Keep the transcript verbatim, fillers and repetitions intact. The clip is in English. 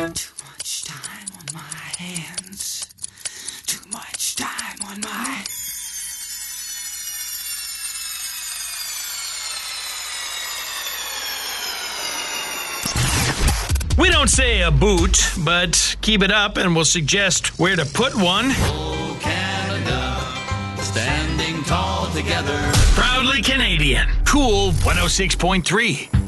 Too much time on my hands. Too much time on my... We don't say a boot, but keep it up and we'll suggest where to put one. Oh, Canada, standing tall together. Proudly Canadian. Cool one oh six point three.